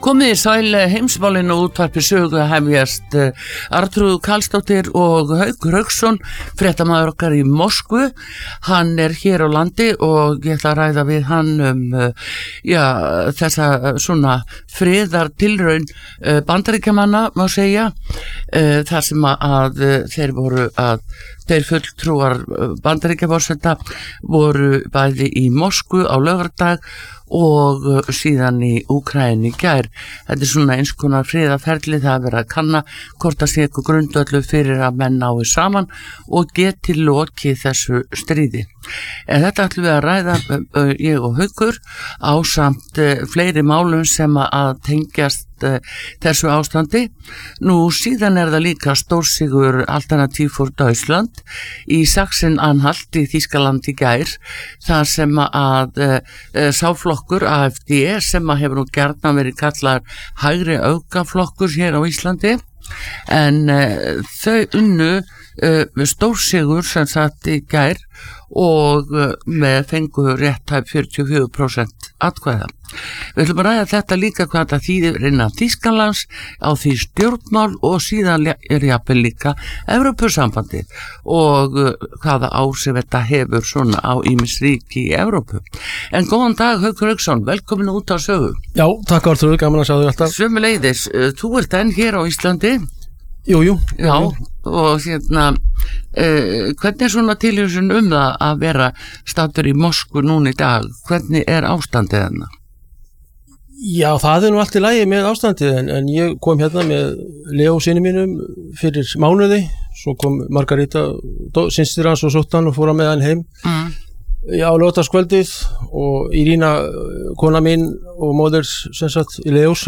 Komið sæl heimsmálin og útvarpi sögu hefjast Arnþrúður Karlsdóttir og Haukur Hauksson, fréttamaður okkar í Moskvu. Hann hér á landi og ég ætla að ræða við hann þessa svona friðartilraun Bandaríkjamanna, má segja, þar sem að þeir fulltrúar Bandaríkjaforseta voru bæði í Moskvu á laugardag og síðan í Úkraínu í gær. Þetta svona eins konar friðarferli, það verið að kanna hvort að sé eitthvað grundvöldu fyrir að menn nái saman og geti lokið þessu stríði. En þetta ætlum við að ræða, ég og Haukur, ásamt fleiri málum sem að tengjast þessu ástandi. Nú síðan það líka stórsigur Alternativ for Deutschland í Sachsen-Anhalt í Þýskaland í gær, þar sem að sáflokkur AfD, sem að hefur nú gjarnan verið kallaður hægri öfgaflokkur hér á Íslandi, en þau unnu stórsigur sem sagt í gær og með fengu réttæp 44% atkvæða. Við ætlum að ræða þetta líka hvað þetta þýðir innan Þýskalands á því stjórnmál og síðan jafnvel líka Evrópusambandið og hvaða áhrif þetta hefur svona á ýmis ríki í Evrópu. En góðan dag, Haukur Hauksson, velkomin út á sögu. Já, takk Arnþrúður, gaman að sjá þig alltaf. Sömuleiðis, þú ert enn hér á Íslandi. Jú. Já, og hvernig svona tilhugsun það að vera staddur í Moskvu núna í dag? Hvernig ástandið þarna? Já, það nú allt í lagi með ástandið, en ég kom hérna með Leo syni mínum fyrir mánuði, svo kom Margarita, systir hans, og sótt hann og fór með hann heim. Já, laugardagskvöldið, og Irina, kona mín og móðir, sem sagt, í Leos,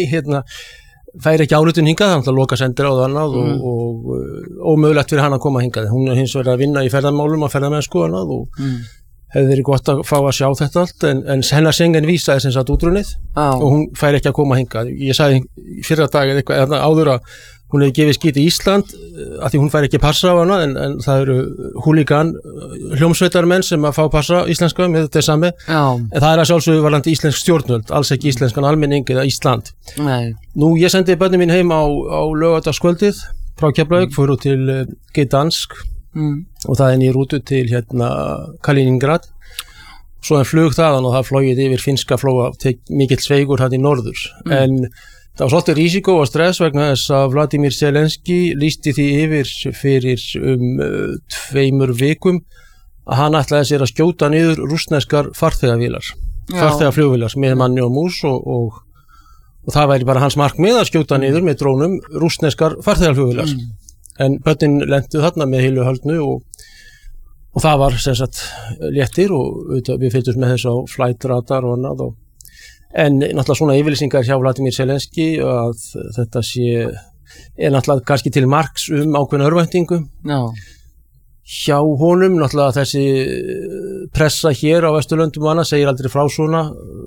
fær ekki áritun hingað, þannig að loka sendir á það annað og ómögulegt fyrir hann að koma hingað. Hún hins vegar að vinna í ferðamálum og ferðamennsku annað og hefði verið gott að fá að sjá þetta allt, en hennar Schengen vísa sem sagt útrunnið og hún fær ekki að koma hingað. Ég sagði fyrra dag eða áður að hún hefði gefið skít í Ísland af því hún fær ekki passa á hana, en það eru húlígan hljómsveitarmenn sem að fá passa íslenska með þetta sami, en það að sjálfsögðu varðandi íslensk stjórnvöld, alls ekki íslenskan almenning eða Ísland. Nei. Nú, ég sendi börnin mín heim á laugardagskvöldið frá Keflavík, fóru til Gdansk og það nýr rútu til Kaliningrad, svo flug þaðan og það flogið yfir finska flóa, mikill sveigur í norður, en það var svolítið rísikó og stress vegna þess að Vladimir Zelenski lýsti því yfir fyrir 2 vikum að hann ætlaði sér að skjóta niður rússneskar farþegaflugvélar með manni og mús og það væri bara hans markmið að skjóta niður með drónum rússneskar farþegaflugvélar. En börnin lentu þarna með heilu höldnu og það var sem sagt léttir og við fylgdumst með þessu á flight radar og annað en náttúrulega svona yfirlýsingar hjá Vladimir Zelenski að þetta náttúrulega kannski til marks ákveðna örvæntingu. Hjá honum náttúrulega þessi pressa hér á Vesturlöndum og annað segir aldrei frá svona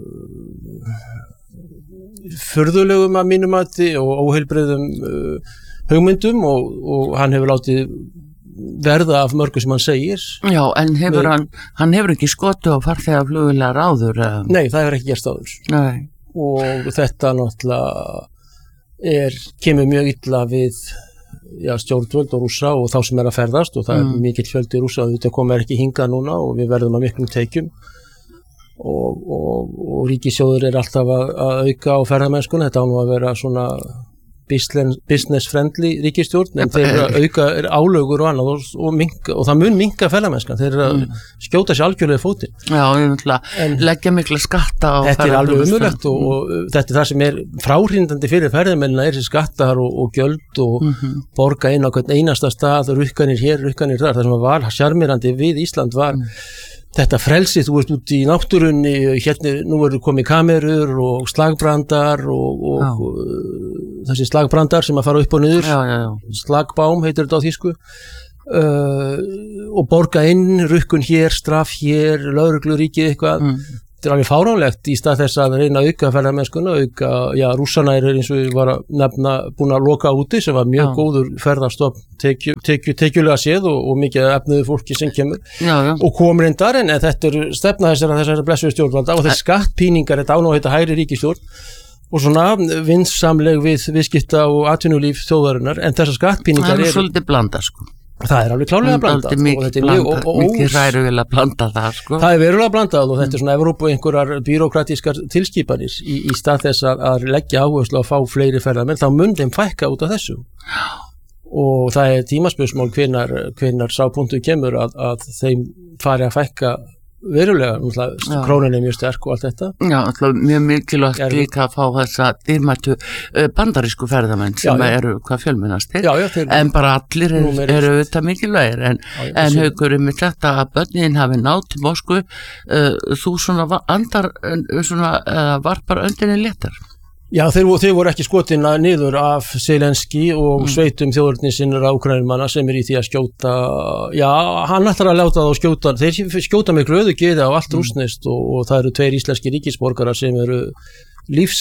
furðulegum að mínum mati og óheilbrigðum hugmyndum og hann hefur látið verða af mörgu sem hann segir. Já, en hann hefur ekki skotið á farþegaflugvélar áður? Nei, það hefur ekki gerst áður. Nei. Og þetta náttúrulega kemur mjög illa við stjórnvöld og Rússa og þá sem að ferðast og það mikill fjöldi Rússa, þetta komur ekki hingað núna og við verðum að miklum tekjum og ríkissjóður alltaf að auka á ferðamennskuna, þetta á nú að vera svona business friendly ríkisstjórn, en þeir eru að auka álögur og annað og það mun minnka ferðamennskan, þeir eru að skjóta sér algjörlega fótinn. Já, leggja mikla skatta á ferðamennskan. Þetta alveg umulegt og þetta það sem fráhrindandi fyrir ferðamennina þessi skattar og gjöld og borga inn á hvern einasta stað, rukkanir hér, rukkanir þar. Það sem var sjarmirandi við Ísland var þetta frelsi, þú ert út í náttúrunni, nú eru komið kamerur og slagbrandar og þessi slagbrandar sem að fara upp og niður, slagbám heitir þetta á þýsku, og borga inn, rukkun hér, straff hér, lögregluríkið eitthvað. Þetta alveg fáránlegt í stað þess að reyna að auka ferðamennskuna, Rússana eins og ég var að nefna búin að loka úti sem var mjög góður ferðarstopp tekjulega séð og mikið efnuðu fólki sem kemur og kom reyndar, en þetta stefna þessara blessuðu stjórnvalda og þessi skattpíningar, þetta á nú að heita hægri ríkisstjórn, og svona vinsamleg við viðskipta og atvinnulíf þjóðarinnar, en þessar skattpíningar það svolítið blanda sko. Það alveg klárlega blandað og þetta mikið ræruvilega blandað það sko. Það verulega blandað og þetta svona Evrópu einhverjar bírókratískar tilskipanir í stað þess að leggja áherslu að fá fleiri ferðamenn, þá mun þeim fækka út af þessu og það tímaspursmál hvenær sá punktu kemur að þeim fari að fækka verulega, krónan mjög sterk og allt þetta. Já, alltaf mjög mikilvægt líka að fá þessa dýrmættu bandarísku ferðamenn sem eru hvað fjölmennastir, en bara allir eru auðvitað mikilvægir, en Haukur með þetta að börnin hafi náð til Moskvu, þú svona varpar öndinni léttar. Já, þeir voru ekki skotin niður af Zelenski og sveitum þjóðurnisinnar á Úkraínumanna sem í því að skjóta, já, hann ætlar að láta þá skjóta, þeir skjóta með glöðu geði á allt rússneskt og það eru 2 íslenski ríkisborgarar sem eru lífs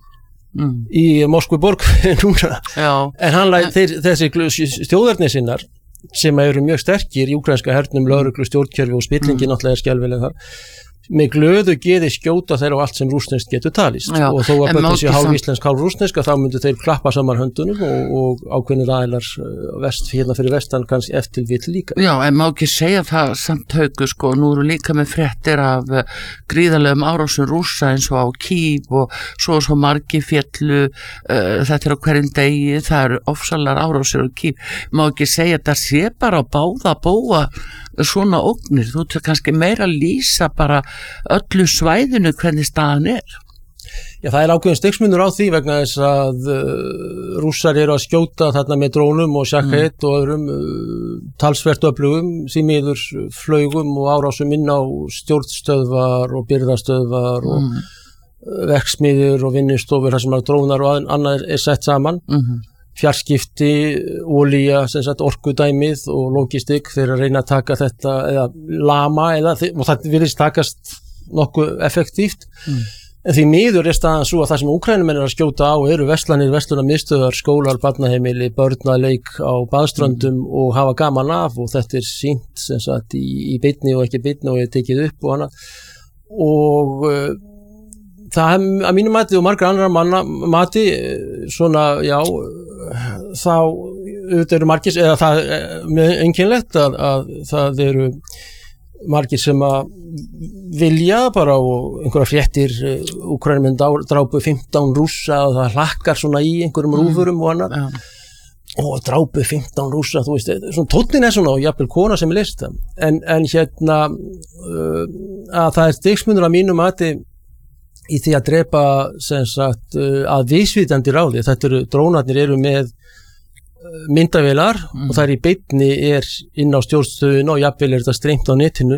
í Moskvuborg núna, en þessi þjóðurnisinnar sem eru mjög sterkir í úkraínska hernum, lögreglu, stjórnkerfi og spillingi náttúrulega skjálfileg þar, með glöðu geði skjóta þeir á allt sem rússneskt getur talist og þó að börn þessi hálf íslensk, hálf rússneska þá myndu þeir klappa saman höndunum og ákveðnir aðilar hérna fyrir vestan kannski eftir vill líka. Já, en má ekki segja það samt Haukur sko, nú eru líka með fréttir af gríðarlegum árásum Rússa eins og á Kív og svo margi féllu, þetta á hverjum degi, það eru ofsalar árásir á Kív, má ekki segja þetta sé bara á báða bóa svona ógnir, þú ert kannski meira að lýsa bara öllu svæðinu hvernig staðan er. Já, það ákveðin stigsmunur á því vegna þess að Rússar eru að skjóta þarna með drónum og Shahed og öðrum talsvert öflugum, því miður flaugum og árásum inn á stjórnstöðvar og birgðastöðvar og verksmiðjur og vinnustofur þar sem drónar og annað er sett saman. Fjarskipti, olía, orkudæmið og logistik þeir að reyna að taka þetta eða lama og það virðist takast nokkuð effektíft en því miður er staðan svo að það sem Úkraínumenn eru að skjóta á eru verslunarmiðstöðvar, skólar, barnaheimili, börnaleik á baðströndum og hafa gaman af og þetta er sýnt í beinni og ekki beinni og er tekið upp og annað og það að mínu mati og margra annara manna mati svona, já, þá auðvitað eru margir, eða það er mjög einkennilegt að það eru margir sem að vilja bara og einhverja fréttir Úkraínumenn drápu 15 Rússa og það hlakkar svona í einhverjum rúfurum og annað og drápu 15 Rússa, þú veist, svona tónnin er svona og jafnvel kona sem er list en hérna að það er stigsmunur að mínu mati í því að drepa að vísvitandi ráði, drónarnir eru með myndavélar og það í beinni er inn á stjórnstöðun og jafnvel er þetta streymt á netinu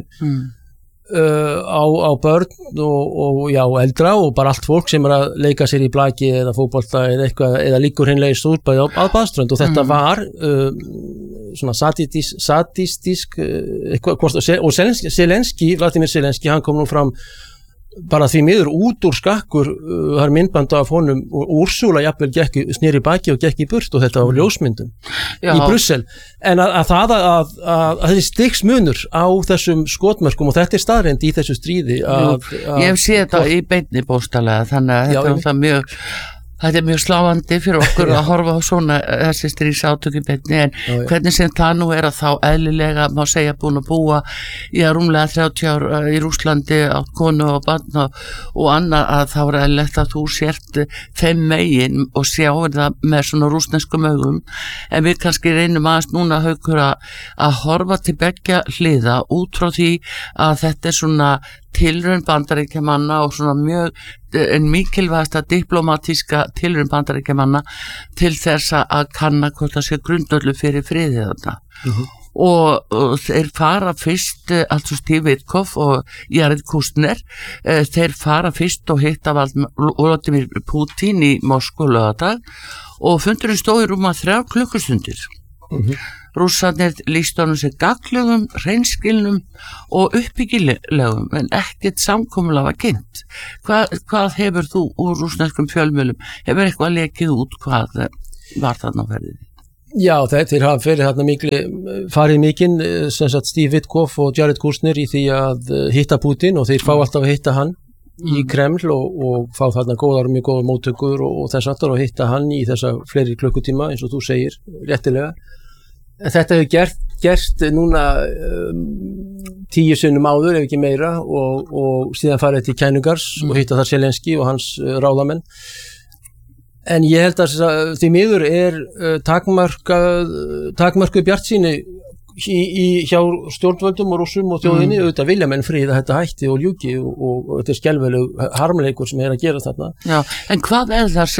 á börn og já, eldra og bara allt fólk sem er að leika sér í blaki eða fótbolta eða eitthvað, eða líkur hreinlega í stúrbæði á baðströnd og þetta var svona sadistisk eitthvað, og Zelenski, Vladimir Zelenski, hann kom nú fram bara því miður út úr skakkur það er myndband af honum og Úrsúla jafnvel sneri baki og gekk í burt og þetta var ljósmyndum í Brussel en að þessi stigsmunur á þessum skotmörkum og þetta er staðreynd í þessu stríði ég hef séð þetta í beinni bóstalega þannig að þetta er mjög sláandi fyrir okkur að horfa á svona þessi stríðsátök í beinni en hvernig sem það nú er að þá eðlilega má segja búin að búa í að rúmlega 30 ár í Rússlandi á konu og barn og annað að þá er eðlilegt að þú sért þeim megin og sjáir það með svona rússneskum augum en við kannski reynum aðeins núna Haukur að horfa til beggja hliða út frá því að þetta er svona tilraun Bandaríkjamanna og svona mjög en mikilvægasta diplomatíska tilraun Bandaríkjamanna til þess að kanna hvort það sé grundvöllur fyrir friði þarna og þeir fara fyrst altså Steve Witkoff og Jared Kushner þeir fara fyrst og hitta Vladimir Putin í Moskvu laugardag og fundurinn stóð í rúma 3 klukkustundir Rússarnir lýstu honum sér gagnlegum, hreinskilnum og uppbyggilegum en ekkert samkomulag var kynnt. Hvað hefur þú úr rússneskum fjölmiðlum? Hefur eitthvað lekið út hvað var þarna á ferðinni? Já, þeir hafa farið mikinn sem sagt Steve Witkoff og Jared Kushner í því að hitta Putin og þeir fá alltaf að hitta hann í Kreml og fá þarna mjög góðar móttökur og þess aftur og hitta hann í þessa fleiri klukkutíma eins og þú segir, réttilega. En þetta hefur gerst núna 10 sinnum áður ef ekki meira og síðan farið til Kænugars og hitta þar Zelenský og hans ráðamenn. En ég held að því miður takmörkuð bjartsýni hjá stjórnvöldum og Rússum og þjóðinni, auðvitað vilja menn frið að þetta hætti og ljúki og þetta skelfileg harmleikur sem að gera þarna. Já, en hvað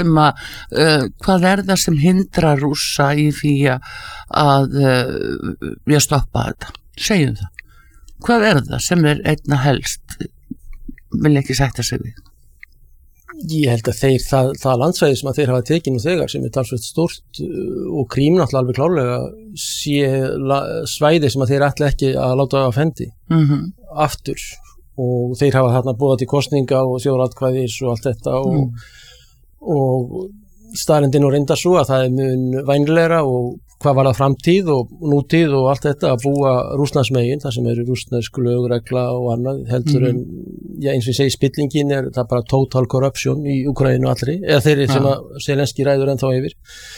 er það sem hindrar Rússa í því að við stoppa þetta? Segjum það. Hvað er það sem einna helst vil ekki sætta sig við? Ég held að það landsvæði sem að þeir hafa tekið nú þegar sem talsvert stórt og Krím náttúrulega alveg klárlega sé svæði sem að þeir ætla ekki að láta af hendi aftur og þeir hafa þarna boðað til kosninga og þjóðaratkvæðis og allt þetta og staðreyndin og reyndar svo að það mun vænlegra og hvað var það framtíð og nútíð og allt þetta að búa Rússlandsmegin, það sem eru rússnesk lögregla og annað, heldur en eins og ég segi spillingin það bara total corruption í Úkraínu allri, eða þeirri sem að Zelenský ræður ennþá yfir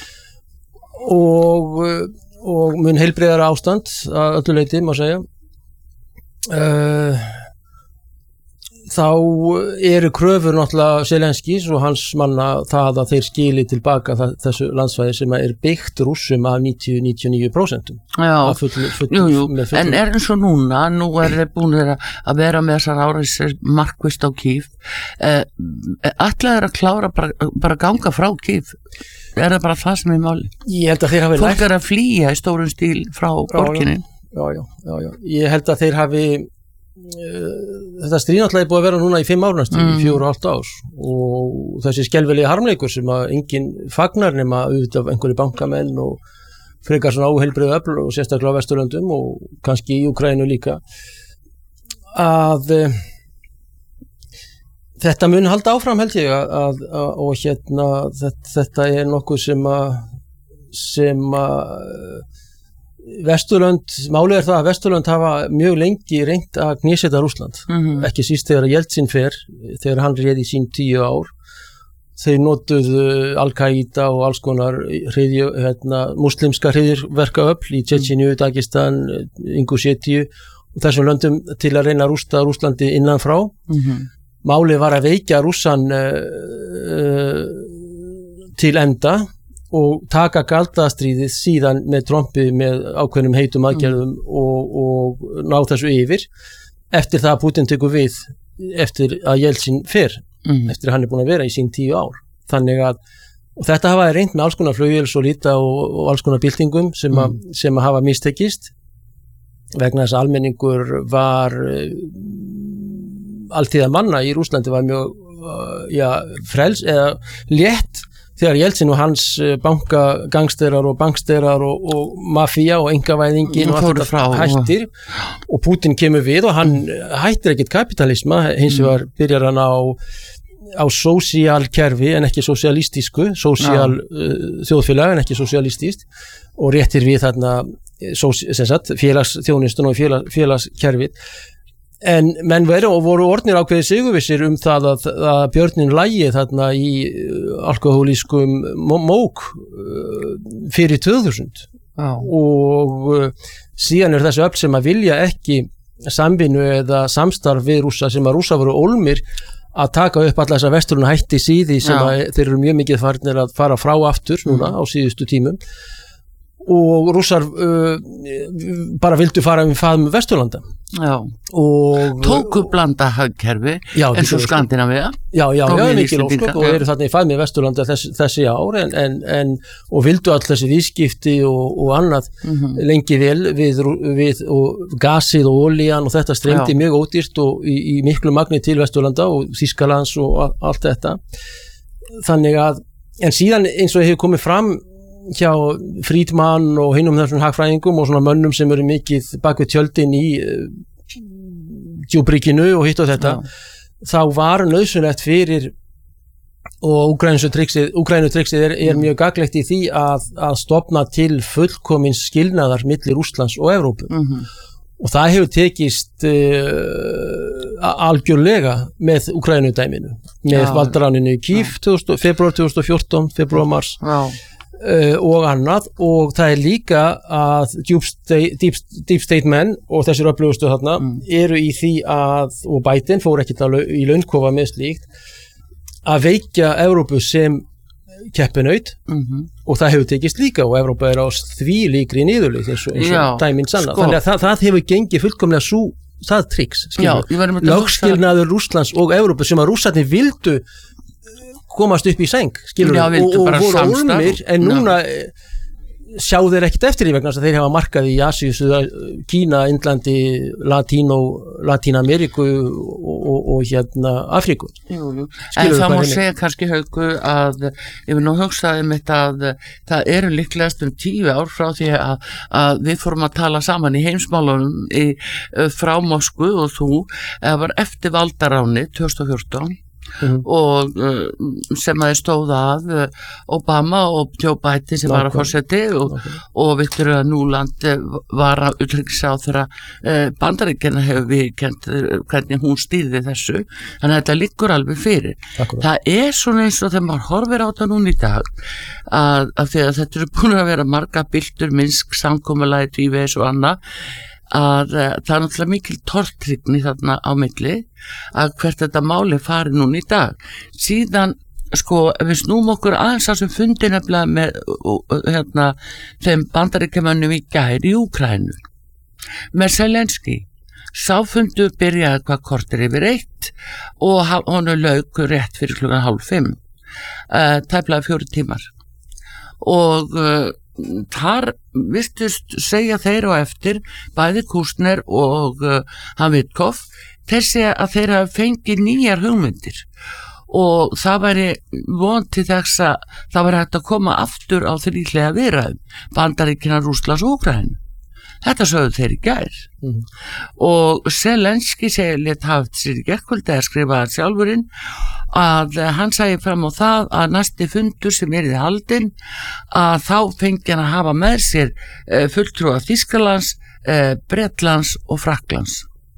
og mun heilbrigðara ástand að öllu leyti, má segja þá eru kröfur náttúrulega Zelenskís og hans manna það að þeir skili tilbaka þessu landsvæði sem er byggt Rússum af 90-99%. Já, jú, en eins og nú þeir búinir að vera með þessar árásir markvisst á Kýv. Ætlaðir að klára bara ganga frá Kýv? Er það bara það sem máli? Ég held að þeir hafi fólk að flýja í stórum stíl frá borginni. Já. Ég held að þeir hafi þetta stríð náttúrulega búið að vera núna í 5 ár næstu, 4,5 ár og þessi skelfilegi harmleikur sem að enginn fagnar nema auðvitað einhverju bankamenn og frekar svona óheilbrigðu öfl og sérstaklega á Vesturlöndum og kannski í Úkraínu líka að þetta mun halda áfram held ég og þetta er nokkuð sem að Vesturlönd, málið er það að Vesturlönd hafa mjög lengi reynt að knésetta Rússland, ekki síst þegar Jeltsin þegar hann réði sín 10 ár, þeir notuðu Al-Qaida og alls konar muslimska hryðjuverkaöfl í Tjetjeníu, Dagestan, Ingúsjetíu og þessum löndum til að reyna að rústa Rússlandi innan frá. Málið var að veikja Rússan til enda og taka galdaðastríðið síðan með Trumpi með ákveðnum heitum aðgerðum og ná þessu yfir eftir það að Putin tekur við eftir að Jeltsin eftir að hann er búin að vera í sín 10 ár. Þannig að og þetta hafa reynt með alls konar flugvéls og líta og alls konar byltingum sem að hafa mistekist vegna þess að almenningur var alltíða manna í Rússlandi var mjög frels eða létt þegar Jeltsin og hans bankagangsterar og banksterar og mafía og engavæðingin og allt þetta hættir og Putin kemur við og hann hættir ekkert kapitalisma, hins vegar byrjar hann á sósíalkerfi en ekki sósíalistísku, þjóðfélag en ekki sósíalistist og réttir við þarna félagsþjónustun og félagskerfið. En menn voru orðnir ákveðið sigurvissir það að björnin lægi þarna í alkohólískum mók fyrir 2000 og síðan þessi öfl sem að vilja ekki samvinnu eða samstarf við Rússa sem að Rússa voru ólmir að taka upp alla þessa Vesturlönd hætti síði sem að þeir eru mjög mikið farnir að fara frá aftur núna á síðustu tímum og Rússar bara vildu fara með faðm Vesturlanda og tóku blanda hagkerfi eins og Skandinavía mikil ósköp og eru þarna í faðmi Vesturlanda þessi ár og vildu all þessi viðskipti og annað lengi vel við og gasið og olían og þetta streymdi mjög ódýrt og í miklu magni til Vesturlanda og Þýskalands og allt þetta þannig að en síðan eins og hefur komið fram hjá Friedman og hinum þessum hagfræðingum og svona mönnum sem eru mikið bak við tjöldin í djúbríkinu og hitt og þetta þá var nauðsynlegt fyrir og Úkraínutrixið er mjög gagnlegt í því að stofna til fullkomins skilnaðar milli Rússlands og Evrópu og það hefur tekist algjörlega með Úkraínudæminu með valdaráninu í Kyiv februar 2014, februar-mars og annað, og það líka að deep state menn og þessir öflugustu þarna eru í því og Biden fór ekkert í launkofa með slíkt að veikja Evrópu sem keppinaut og það hefur tekist líka og Evrópa á því líkri niðurleið eins og dæmin sanna, þannig að það hefur gengið fullkomlega það triks, lögskilnaður Rússlands og Evrópu sem að Rússarnir vildu komast upp í sæng, skilur og voru ólmir, en núna sjá þeir ekkert eftir því vegna þess að þeir hafa markað í Asíu, Kína, Indlandi, Latín-Ameríku og Afríku. En það má segja kannski Hauku að ég vil nú hugsaði mitt að það eru líklegast 10 ár frá því að við fórum að tala saman í heimsmálunum frá Moskvu og þú var eftir valdaráni 2014 og sem að stóð að Obama og Joe Biden sem var að forseti og Victoria Nuland var að utanríkisráðherra Bandaríkjanna hefur viðurkennt hvernig hún stýrði þessu, þannig að þetta liggur alveg fyrir. Það svona eins og þegar maður horfir á þetta núna í dag að því að þetta eru búin að vera marga byltur, Minsk, samkomulagið, Tvívegis og annað, að það náttúrulega mikil tortryggni þarna á milli að hvert þetta máli fari núna í dag. Síðan við snúm okkur aðeins að sem fundi nefnilega með þeim Bandaríkjamönnum í gær í Úkraínu með Zelenski. Sáfundu byrjaði hvað korter yfir 1 og honu lauk rétt fyrir 4:30, tæplega 4 tímar og þar virtust segja þeir á eftir bæði Kúsner og Havitkov þeir segja að þeir hafa fengið nýjar hugmyndir og það væri von til þess að það væri hægt að koma aftur á þríhliða viðræðum Bandaríkjanna, Rússlands og Úkraínu. Þetta sögðu þeir í gær og Zelenski lét hafa sér í gærkvöldi að skrifa sjálfurinn að hann sæði fram á það að næsti fundur sem í haldinn að þá fengi hann að hafa með sér fulltrúa Þýskalands, Bretlands og Frakklands.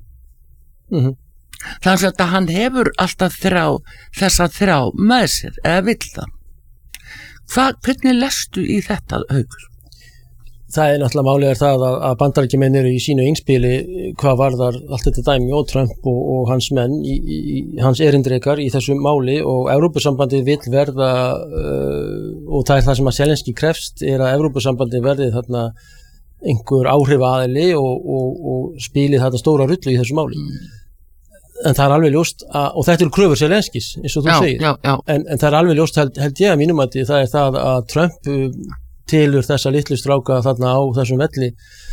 Þannig að hann hefur alltaf þessa þrjá með sér eða vill það. Hvernig lestu í þetta, Haukur? Það náttúrulega málið það að Bandaríkjamenn eru í sínu innspili hvað varðar allt þetta dæmi og Trump og hans menn hans erindrekar í þessu máli og Evrópusambandið vill verða og það það sem að Zelenski krefst að Evrópusambandið verði þarna einhver áhrifaaðili og spili þetta stóra rullu í þessu máli. En það alveg ljóst og þetta eru kröfur Zelenskis eins og þú segir. En það alveg ljóst held ég að mínum að það það að Trump tilur þessa litlu stráka þarna á þessum velli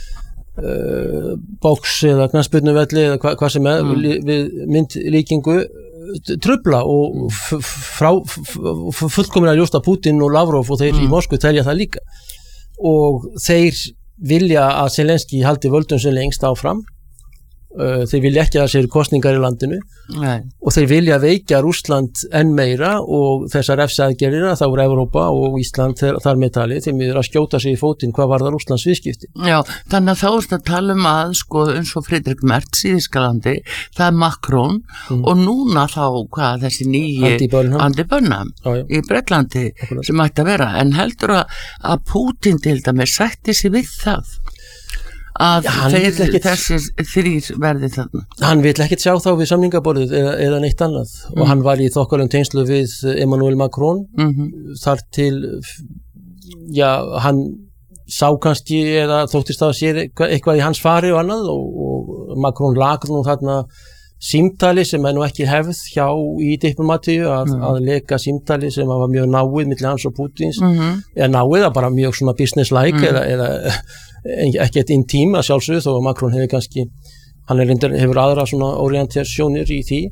box eða knattspyrnuvelli eða hvað sem við myndlíkingu trufla og fullkomlega ljóst að Putin og Lavrov og þeir í Moskvu telja það líka og þeir vilja að Zelenski haldi völdum sem lengst áfram. Þeir vilja ekki að það séu kosningar í landinu og þeir vilja veikja Rússland enn meira og þessar refsaðgerðina þá er Evrópa og Ísland þar með talið þeim er að skjóta sig í fótinn hvað varðar Rússlands viðskipti. Já, þannig að þá erst að tala að eins og Friedrich Merz í Þýskalandi, það er Macron og núna þá þessi nýji Andy Burnham í Bretlandi sem ætti að vera, en heldur að Putin til dæmis sætti sig við það að þessi þrír verði þarna. Hann vill ekkert sjá þá við samningaborðið eða neitt annað og hann var í þokkalum tengslu við Emmanuel Macron þar til hann sá kannski eða þóttist að sér eitthvað í hans fari og annað og Macron lag nú þarna símtali sem nú ekki hefð hjá í diplomatíu að leka símtali sem var mjög náið milli hans og Putins eða náið að bara mjög svona business-like eða ekkert intím að sjálfsögðu þó að Macron hefur kannski hefur aðra svona orientasjónir í því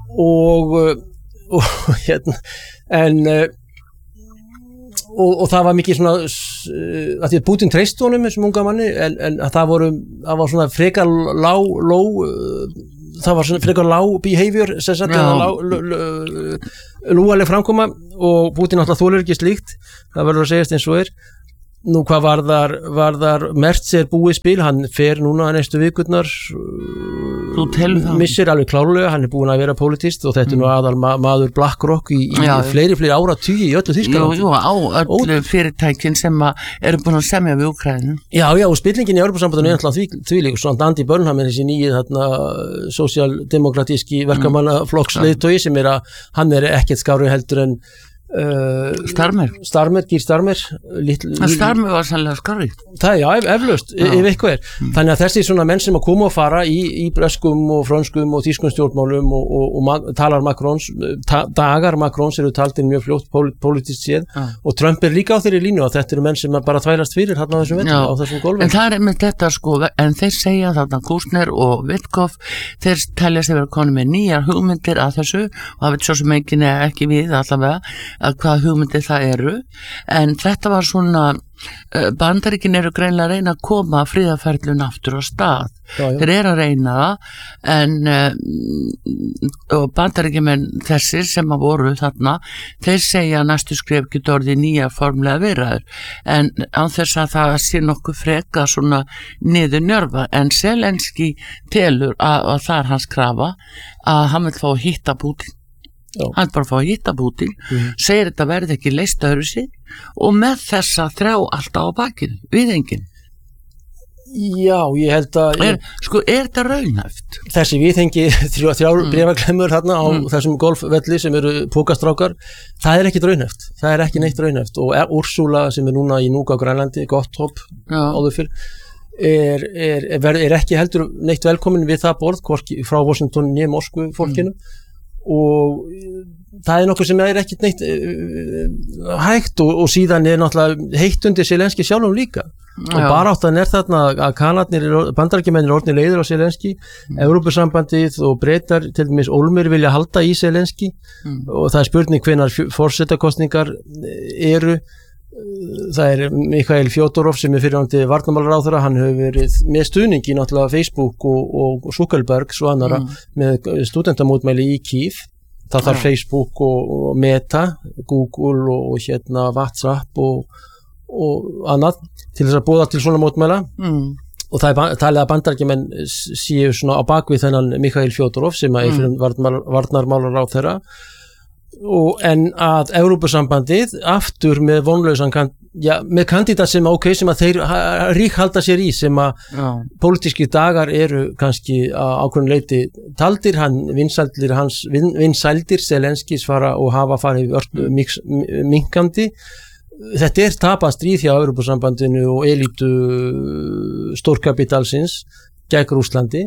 og það var mikið svona að því að Putin treysti honum þessum unga manni en það var svona frekar behavior lúaleg framkoma og Putin alltaf þolir ekki slíkt það verður að segjast eins og Nú hvað varðar Merz búið spil, hann fer núna næstu vikurnar, missir alveg klárlega, hann búinn að vera politist og þetta nú aðal maður BlackRock í fleiri áratugi í öllu Þýskalandi. Jú, á öllu fyrirtækin sem eru búin að semja við Úkraínu. Já, og spillingin í Evrópusambandinu er náttúrulega þvílík, svona Andy Burnham þessi nýji sósíaldemokratíski verkamannaflokksleiðtogi sem hann ekkert skárri heldur en Starmer, Keir Starmer Starmer var sannlega skarri. Það eflaust, ef eitthvað þannig að þessi svona menn sem að koma og fara í breskum og frönskum og þýskum stjórnmálum og talar Macrons dagar Macrons eru taldir mjög fljótt politist séð og Trump líka á þeirri línu að þetta eru menn sem bara þvælast fyrir hérna á þessum velli, á þessum gólfi. En það með þetta en þeir segja þarna Kushner og Witkoff, þeir telja sig vera konum með nýjar hugmyndir að þessu og það veit svo sem ekki við allavega að hvað hugmyndir það eru, en þetta var svona Bandaríkin eru greinlega að reyna að koma friðarferlun aftur á stað. Þeir eru að reyna það en og Bandaríkjumenn þessir sem að voru þarna, þeir segja að næstu skref getur orðið nýja formlega viðræður, en án þess að það sé nokkuð freka svona niður njörfa, en Zelenski telur að það er hans krafa að hann vil fá að hitta Putin. Hann bara fá að hitta Putin, segir þetta verði ekki leyst öðru sig og með þessa þrjá alltaf á bakinu, við enginn. Já, ég held að er þetta raunhæft? Þessi viðhengi þrjár bréfaklemmur þarna á þessum golfvelli sem eru pókastrákar, það er ekkit raunhæft, það er ekki neitt raunhæft og Úrsúla sem er núna í Núga á Grænlandi, Gotthop áður fyrr, er ekki heldur neitt velkomin við það borð, hvorki frá Washington né Moskvu fólkinu og það er nokkuð sem er ekkert neitt hægt og síðan er náttúrulega heitt undir Zelenski sjálfum líka og baráttan er þarna að Bandaríkjamennir orðnir leiðir á Zelenski, Evrópusambandið og Bretar til dæmis Olmur vilja halda í Zelenski og það er spurning hvenær forsetakostningar eru. Það er Mikhail Fjodorov sem er fyrirhandi varnarmálaráðherra, hann hefur verið með stuðningi náttúrulega Facebook og Zuckerberg svo annara með stúdentamótmæli í Kyiv. Það þarf Facebook og Meta, Google og WhatsApp og annað til þess að boða til svona mótmæla og það er talið að Bandaríkjamenn séu svona á bakvið þennan Mikhail Fjodorov sem er fyrir varnarmálaráðherra en að Evrópusambandið aftur með vonlausan með kandidat sem sem að þeir ríkhalda sér í sem að pólitískir dagar eru kannski á ákveðnu leyti taldir, vinsældir Zelenskis fara og hafa farið minkandi. Þetta er tapað stríð hjá Evrópusambandinu og elítu stórkapitalsins gegn Rússlandi.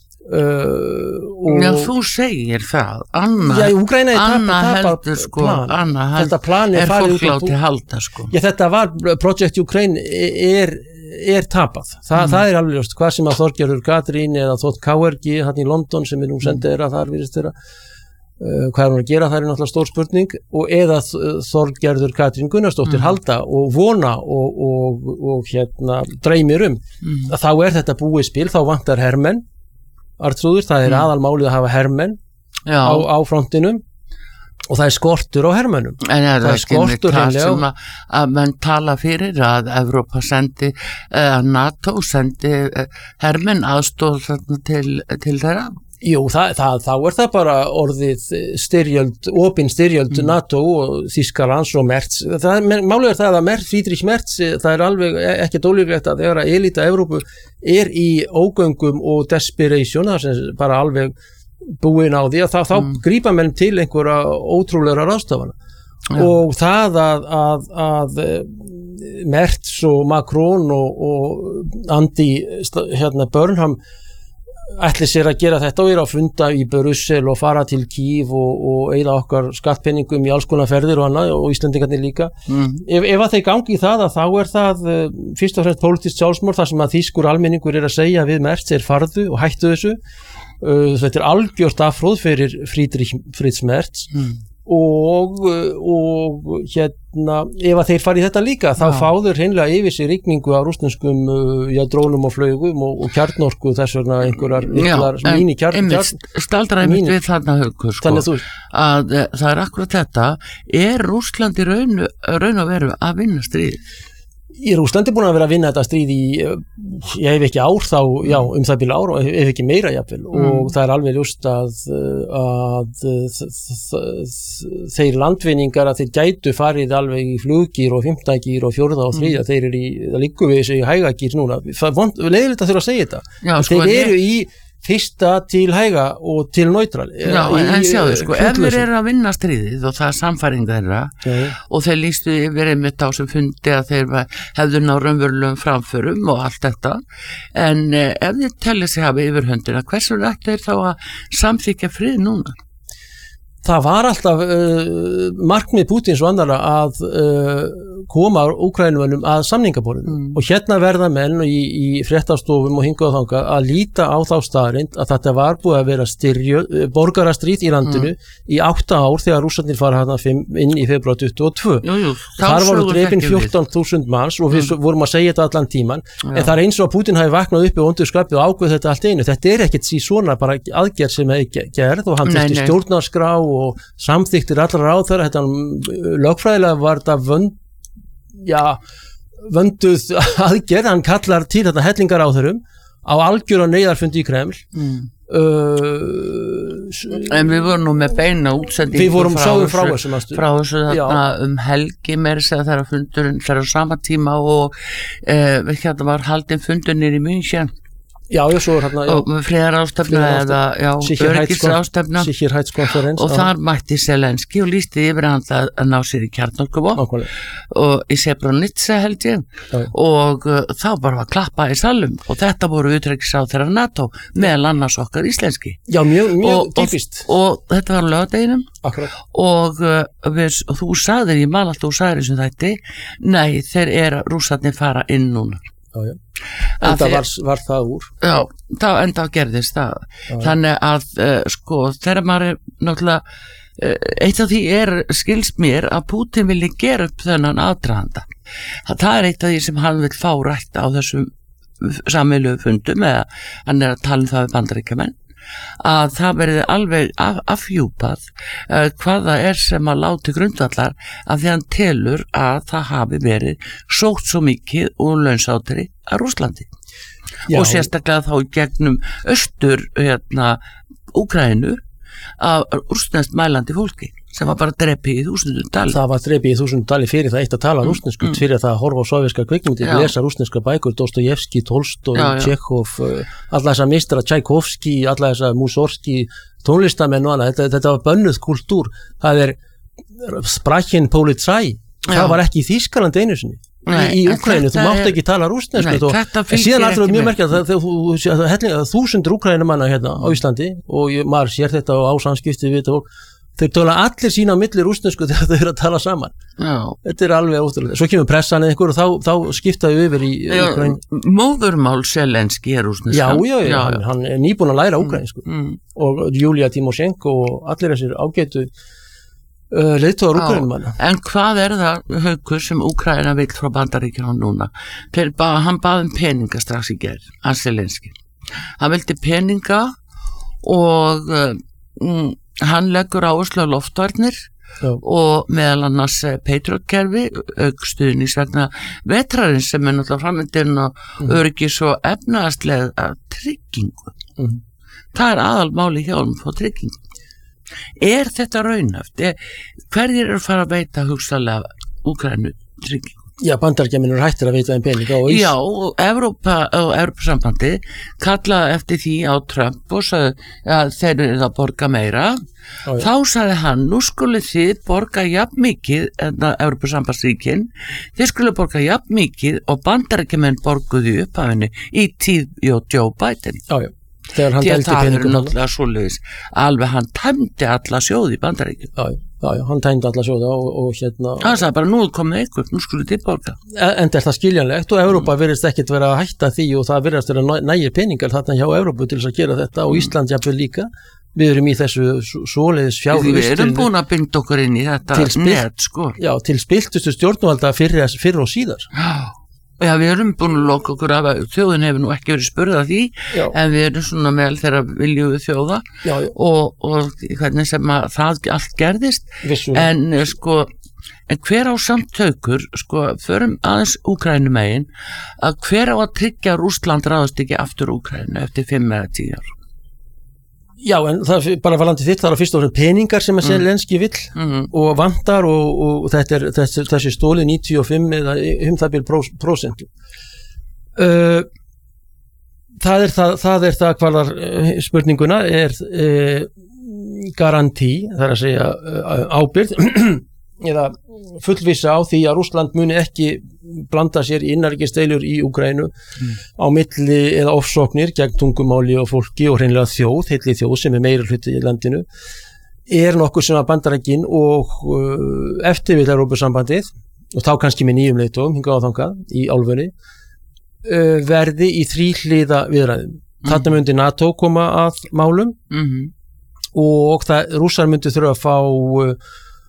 Já, þú segir það Úkraína heldur þetta plan er fólk láti halda þetta var Project Ukraine er tapað það er alveg ljóst, hvað sem að Þorgerður Katrín eða Þótt Káergi hann í London sem er nú sendið þeirra þar virðist þeirra hvað er hún að gera, það er náttúrulega stór spurning og eða Þorgerður Katrín Gunnarsdóttir halda og vona og dreymir að þá er þetta búið spil, þá vantar hermenn Arnþrúður, það er aðalmálið að hafa hermenn á frontinum og það er skortur á hermennum. En það er skortur sem að menn tala fyrir að Evrópa sendi, NATO sendi hermenn aðstóð til þeirra? Jú, þá er það bara orðið opin styrjöld NATO og Þýskalands og Merz. Málið er það að Friedrich Merz, það er alveg ekkert ólíklegt að þegar elíta Evrópu er í ógöngum og desperation, það er bara alveg búin á því að þá grípa menn til einhverja ótrúlegra ráðstafana og það að Merz og Macron og Andy Burnham ætli sér að gera þetta og er að funda í Brussel og fara til Kyiv og eyða okkar skattpenningum í alls konar ferðir og annað og Íslendingarnir líka. Ef að þeir gangi í það að þá er það fyrst og fremst pólitískt sjálfsmorð þar sem að þýskur almenningur er að segja við Merz farðu og hættu þessu. Þetta er algjört afhróð fyrir Fritz Merz og ef að þeir fara í þetta líka þá fáður hreinlega yfir sig rigningu af rússneskum drónum og flaugum og kjarnorku þess vegna einhverjar mín staldræmið við þarna Haukur að það er akkurat þetta, er Rússland í raun og veru að vinna stríð? Í Rússlandi búin að vera að vinna þetta stríð í, ég hef ekki ár þá, já, það byrja ár, ef ekki meira jafnvel, og það alveg ljóst að þeir landvinningar að þeir gætu farið alveg í fluggír og 5. gír og 4. og 3. Þeir eru það liggur við þessu í hægagír núna. Það er leiðilegt að þurfa að segja þetta. Já, sko, þeir eru í fyrsta til hæga og til neutral. Já, en sjáðu, sko, ef þeir eru að vinna stríðið og það samfæring þeirra og þeir lýstu yfir einmitt á sem fundi að þeir hefðu ná raunverulegum framförum og allt þetta, en ef þeir telli sig hafa yfirhöndina, hversu rætt er þá að samþykja frið núna? Það var alltaf markmið Pútins og annara að koma Úkrænumönnum að samningaborðinu og hérna verða menn í fréttastofum og hingað og þangað að líta á þá staðreynd að þetta var búið að vera borgarastríð í landinu í 8 ár þegar Rússarnir fara hérna inn í febrúar 22. Þar voru drepin 14.000 manns og við vorum að segja þetta allan tíman, en það er eins og að Pútin hafi vaknað upp og undir skapið og ákveð þetta allt einu. Þetta er ekkert svona bara aðgerð sem hefði gerð og hann þurfti stjórnarskrá og samþyktir allra ráðherra. Þetta lögfræðilega var þetta vönduð aðgerð. Hann kallar til þetta hellingaráðherrum á algjöran neyðarfundi í Kreml. En við vorum nú með beina útsendingu við vorum sáum frá þessu þarna helgi meira segja þegar fundurinn þegar á sama tíma og hérna var haldinn fundurnir í München. Já, svo er hérna og friðarástefna eða öryggisástefna og þar mætti Zelenski og lýsti yfir hann að ná sér í kjarnorkuvopn og í Srebrenica held ég og þá bara var klappa í salum og þetta voru utanríkisráðherrar NATO meðal annars okkar íslenski. Já, mjög typist og þetta var á laugardeginum og þú sagðir, ég man alltaf þú sagðir þessum þætti, nei, þeir Rússarnir fara inn núna. Enda var það úr enda gerðist það þannig að sko þegar maður er náttúrulega eitt af því skilst mér að Pútin vilji gera upp þennan aðdraganda. Það er eitt af því sem hann vil fá rætt á þessum sameiginlegu fundum eða hann að tala það við Bandaríkjamenn að það verði alveg afhjúpað hvað það sem að láti grundvallar af því hann telur að það hafi verið sótt svo mikið úr launsátri að Rússlandi og sérstaklega þá gegnum austur Úkraínu af rússneskt mælandi fólki sem var bara drepið í 1000 dali. Það var drepið í 1000 dali fyrir það eitt að tala rússnesku, fyrir það að horfa á sovéska kvikmyndir, lesa rússneska bækur, Dostojevski, Tolstoj, Tjekhov, alla þessa meistara, Tchaikovsky, alla þessa Mussorgsky, tónlistamenn og annað. Þetta var bönnuð kultúr. Það Sprachen Polizei, það var ekki í Þýskaland einu sinni. Í Úkraínu, þú mátt ekki tala rússnesku en síðan alltaf mjög merkjað að 1000 Úkraínumanna hérna á Íslandi og maður sér þetta á samskipti við þetta og þeir tala allir sína á milli rússnesku þegar þau eru að tala saman. Þetta alveg ótrúlega. Svo kemur pressan eða einhver og þá skiptaðu yfir í Úkraínu. Móðurmál Zelenski rússneska. Já, hann er nýbúinn að læra úkraínsku og Julia Timoshenko og allir þessir ágætu leiðtogar Úkraínumanna. En hvað það Haukur sem Úkraína vill frá Bandaríkjunum núna? Hann bað peninga strax í gær, Zelenski. Hann vildi peninga og hann leggur áherslu á loftvarnir og meðal annars Patriot-kerfi aukstuðnings vegna vetrarins sem náttúrulega framöndirinn á öryggis og efnahagslega tryggingu. Það aðalmáli hjá honum fá tryggingu. Er þetta raunhæft? Hverjir að fara að veita hugsanlega Úkraínu tryggingu? Já, Bandaríkjamenn hættir að veita þeim peninga og Já, og Evrópusambandi kallaði eftir því á Trump og sagði að þeir eru að borga meira. Þá sagði hann, nú skulið þið borga jafn mikið en Evrópusambandsríkin, þið skulið borga jafn mikið og Bandaríkjamenn borguðu upp af henni í tíð Joe Biden. Þegar hann dældi það eru náttúrulega svoleiðis alveg hann tæmdi alla sjóði í Bandaríkjum. Já, hann tæmdi alla sjóði og hérna það sagði bara nú komið ykkur, nú skulið þið borga. En það skiljanlegt og Evrópa virðist ekkert vera að hætta því og það virðast vera nægir peningar þarna hjá Evrópu til þess að gera þetta og Ísland jafnvel líka. Við erum í þessu svoleiðis fjárhagslegu Við erum búin að binda okkur inn í þetta net sko. Já, til spiltustu stjórnvalda fyrr og síðar. Já, við erum búin að loka okkur af að þjóðin hefur nú ekki verið spurð að því en við erum svona meðal þeirra viljuðu þjóða og hvernig sem að það allt gerðist en sko En hver á samt taukur, sko, förum aðeins Úkrænumegin, að hver á að tryggja að Rússland ráðast ekki aftur Úkrænu eftir 5 eða 10 ár? Já, en það er bara varðandi þitt, það er fyrst og fremst peningar sem að Zelenski vill og vantar og þetta er þessi stóli 95 eða það bil prósent. Það er það hvaðar spurninguna er garantí, það er að segja ábyrgð eða fullvissa á því að Rússland muni ekki blanda sér í innanríkisdeilur í Úkraínu á milli eða ofsóknir gegn tungumáli og fólki og hreinlega heilli þjóð sem er meiri hluti í landinu er nokkuð sem að Bandaríkin og eftir við Evrópusambandið og þá kannski með nýjum leiðtogum hingað á þangað í álfunni verði í þríhliða viðræðum. Þarna myndi NATO koma að málum og Rússar myndi þurfa að fá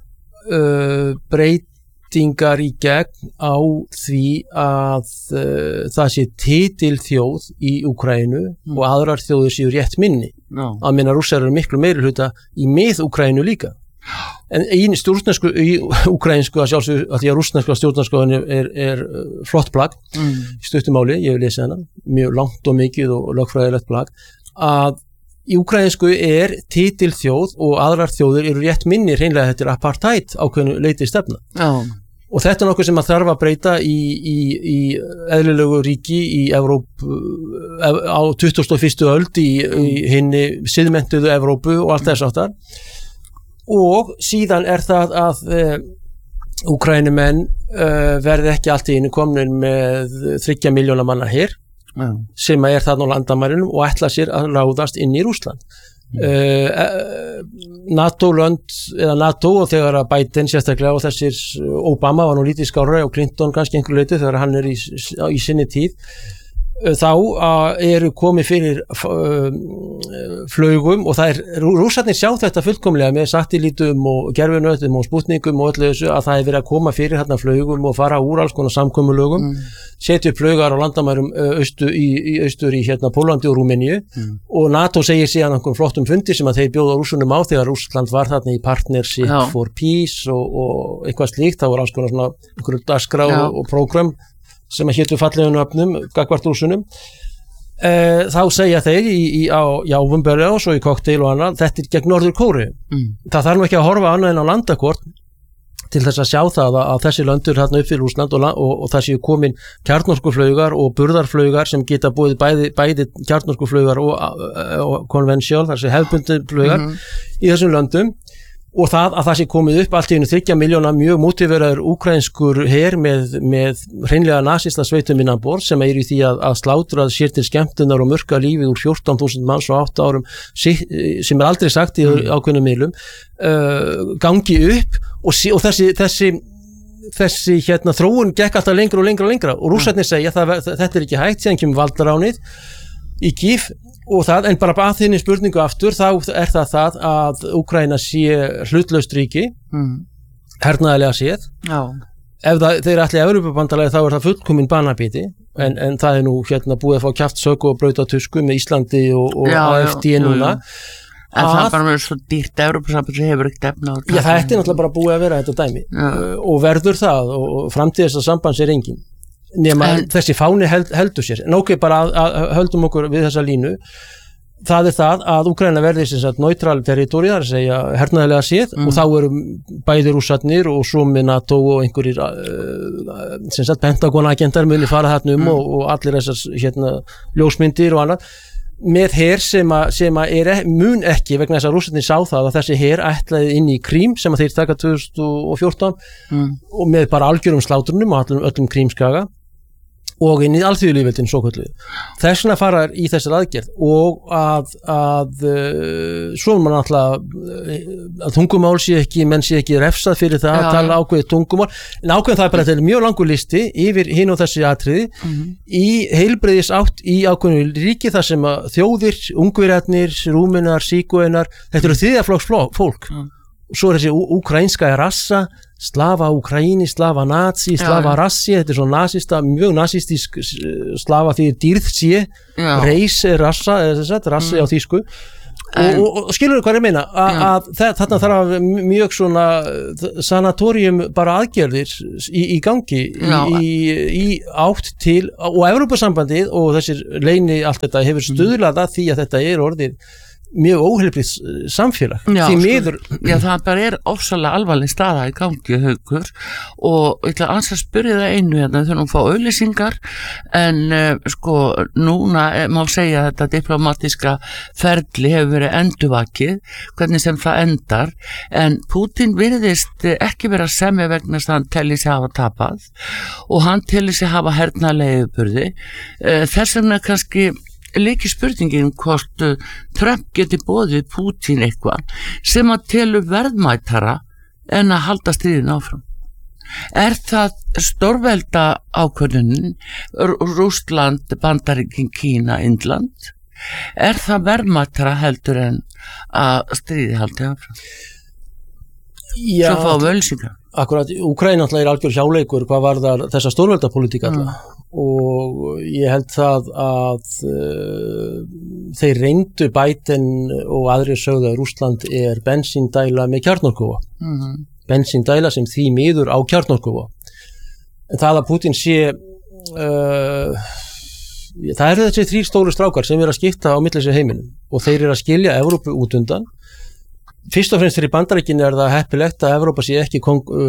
breytingar í gegn á því að það sé titilþjóð í Úkraínu og aðrar þjóðir séu rétt minni. Að minna Rússar eru miklu meiri hluta í mið-Úkraínu líka. En í úkraínsku að sjálfsögðu að því að rússneska stjórnarskráin er flott plagg í stuttumáli, ég hef lesið hana mjög langt og mikið og lögfræðilegt plagg að í úkraínsku er titilþjóð og aðrar þjóðir eru rétt minni hreinlega þetta er apartheid ákveðnu leiti stefna og þetta er nokkuð sem að þarf að breyta í eðlilegu ríki í Evrópu á 21. öld í hinni siðmenntuðu Evrópu og allt þess áttar og síðan er það að Úkraínumenn verði ekki allt í einu komnir með 3 milljóna manna her sem er þarna á landamærunum og ætla sér að ráðast inn í Rússland. NATO-lönd eða NATO og þegar að Biden sérstaklega og þessir Obama var nú lítið skárra og Clinton kannski einhverju leyti þegar hann er í sinni tíð þá eru komið fyrir flaugum og það er rússarnir sjá þetta fullkomlega með satellítum og gerfinautum og spútningum og öllu þessu að það er verið að koma fyrir hérna flaugum og fara úr alls konar samkomulögum setja upp flaugar á landamærum austur í hérna Pólandi og Rúmeníu og NATO segir síðan einhverjum flottum fundi sem að þeir bjóða Rússunum á þegar Rússland var þarna í Partnership for Peace og eitthvað slíkt, það voru alls konar svona einhverju dagskrá og prógram sem að hétu fallegum öfnum gagvart Rússunum þá segja þeir á Vumböru og svo í kokteil og annað, þetta er gegn Norður Kóreu það þarf nú ekki að horfa annað en á landakort til þess að sjá það að þessi löndur hérna upp fyrir Rússland og það séu komin kjarnorkuflaugar og burðarflaugar sem geta búið bæði kjarnorkuflaugar og konvensjál, þar sé hefðbundin flaugar í þessum löndum og það sé komið upp allt í einu 3 milljóna mjög mótiveraður úkraínskur her með hreinlega nasista sveitum innanborð sem er í því að slátrað sér til skemmtunar og mörka lífið úr 14.000 manns á 8 árum sem er aldrei sagt í ákveðnum miðlum gangi upp og þessi hérna þróun gekk alltaf lengra og lengra og rússarnir segja þetta er ekki hægt síðan kemur valdaránið í Kív og en bara að þinni spurningu aftur þá er það að Úkraína sé hlutlaust ríki hernaðarlega séð ef þeir ætli að Evrópubandalagi þá er það fullkomin banabíti en það er nú hérna búið að fá kjaftsök og brauta tusku með Íslandi og AFD núna en það er bara verið svo dýrt Evrópusamband sem hefur ekkert efna það er náttúrulega bara búið að vera þetta dæmi og verður það og framtíð þess að sambands er engin nema þessi fáni heldur sér en ok, bara að höldum okkur við þessa línu það er það að Úkraína verði sem sagt neutral territóri þar að segja hernaðarlega séð og þá eru bæði rússarnir og svo með NATO og einhverjir sem sagt Pentagon-agentar muni fara þarna og allir þessar hérna ljósmyndir og annað með her sem mun ekki vegna þess að rússarnir sá það að þessi her ætlaði inn í Krím sem að þeir taka 2014 og með bara algjörum slátrunum og öllum Krímskaga og inn í alþjóðlýðveldin svokölluðu. Þess vegna fara í þessar aðgerð og að svo mann alltaf að tungumál menn sé ekki refsað fyrir það að tala ákveðið tungumál en ákveðin það er bara þetta mjög langur listi yfir hinn og þessi atriði í heilbrigðis átt í ákveðinu ríki þar sem að þjóðir, ungverjarnir, rúmenar, sígaunar, þetta eru þriðjaflokks fólk svo er þessi ukrainska rassa slava Ukraini, slava nazi, slava rassi, þetta er svo nasista, mjög nasistísk slava því dýrð sé, reis er rassa, rassi á þýsku og skilur hvað ég meina að þarna þarf mjög svona sanatorium bara aðgerðir í gangi í átt til og Evrópusambandið og þessir leini allt þetta hefur stuðlað að því að þetta orðið mjög óheilbrigt samfélag því miður. Já, það bara ofsalega alvarleg staða í gangi, Haukur, og ég ætla að spyrja það einu hérna, þurfum að fá auglýsingar en núna má segja að þetta diplomatiska ferli hefur verið endurvakið, hvernig sem það endar, en Putin virðist ekki vera að semja vegna þess að hann telli sig hafa tapað og hann telli sig hafa hernaðarlega yfirburði, þess vegna kannski líki spurningin hvort Trump geti boðið Putin eitthvað sem að telur verðmætara en að halda stríðin áfram. Það stórvelda ákvörðunin Rússland, Bandaríkin, Kína, Indland? Það verðmætara heldur en að stríði haldi áfram? Já, svo fá völsingar. Akkurat, Úkraína náttúrulega algjör hjáleikur hvað varðar þessa stórveldapolítík alltaf og ég held það að þeir reyndu Biden og aðrir sögðu að Rússland bensíndæla með kjarnorkuva bensíndæla sem því miður á kjarnorkuva en það að Putin sé það eru þessi 3 stóru strákar sem að skipta á milli sér heiminum og þeir að skilja Evrópu út undan. Fyrst og fremst fyrir Bandaríkin það heppilegt að Evrópa sé ekki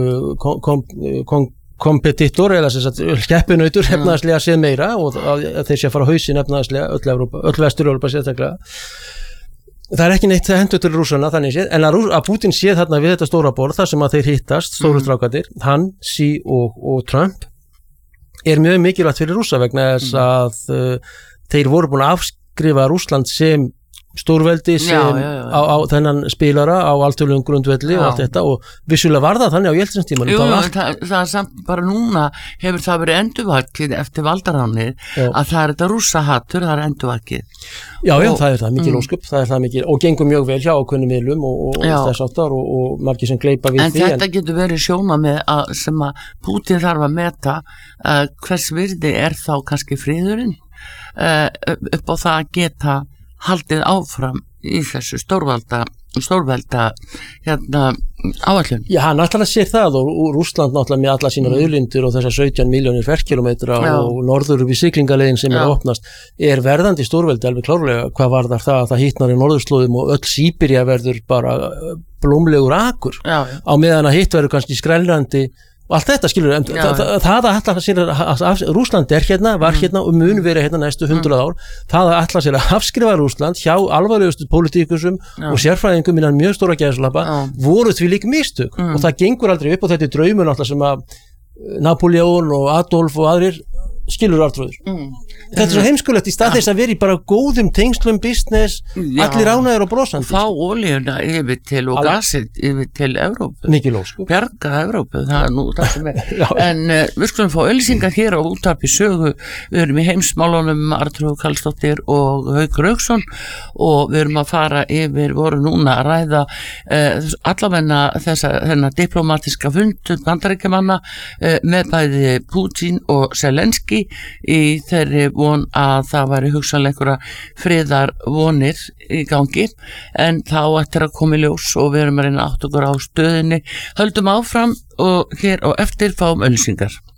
kompetitor eða keppinautur efnaðslega séð meira og að þeir sé að fara á hausinn efnaðslega öll Vestur-Evrópa sérstaklega. Það ekki neitt hendur til Rússana þannig séð en að Putin sé þarna við þetta stóra borð þar sem að þeir hittast, stóru strákarnir, hann, Xi og Trump mjög mikilvægt fyrir Rússa vegna þess að þeir voru búin að afskrifa Rússland sem stórveldi sem á þennan spilara á alþjóðlegum grundvelli og allt þetta og vissulega var það þannig á Jeltsinstímanum. Það samt bara núna hefur það verið endurvakið eftir valdaránið að það þetta rússahattur, það endurvakið. Já, það það mikil ósköp, það mikil og gengur mjög vel hjá ákveðnum miðlum og þess áttar og margir sem gleypa við því. En þetta getur verið sjónarmið sem að Putin þarf að meta hvers virði þá kannski friðurinn upp á það að geta haldið áfram í þessu stórvelda áætlun. Já, hann náttúrulega sér það og Rússland náttúrulega með alla sínar auðlindir og þessar 17 milljónir ferkilometra og norður við siglingaleiðin sem að opnast verðandi stórveldi alveg klárlega hvað varðar það að það hittnar í norðurslóðum og öll Síbería verður bara blómlegur akur á meðan að hitt verður kannski skrælrandi og allt þetta skilur það að ætla sér að Rússland var hérna og mun verið hérna næstu 100 ár það að ætla sér að afskrifa Rússland hjá alvarlegustu pólitíkusum og sérfræðingum innan mjög stóra gæðslappa voru því líka mistök og það gengur aldrei upp og þetta draumur náttúrulega sem að Napoleon og Adolf og aðrir skilur artrúður. Þetta svo heimskulegt í stað þess að vera í bara góðum tengslum business, allir ánægir og brosandi. Fá olíuna yfir til og gasið yfir til Evrópu. Mikið lósku. Bjarga Evrópu, það nú það sem En við skulum fá auglýsingar hér á Útvarpi sögu. Við erum í heimsmálunum Arnþrúður Karlsdóttir og Haukur Hauksson og við erum að fara yfir, voru núna að ræða allavegna þennan diplomatiska fund Bandaríkjamanna með bæði Putin og Zelenski í þeirri von að það væri hugsanleikura friðar vonir í gangi en þá eftir að koma í ljós og við erum að reyna átt okkur á stöðinni höldum áfram og hér og eftir fáum auglýsingar.